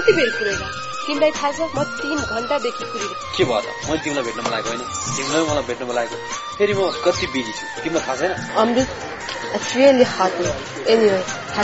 कति बेर पुगेगा तिमीलाई थाहा छ म 3 घण्टादेखि कुरिरहेको के भयो त मैले तिमीलाई भेट्न लागेको होइन तिमीलाई मलाई भेट्न लागेको फेरि म कति बिजी छु तिमीलाई थाहा छैन अमृत it's really hot anyway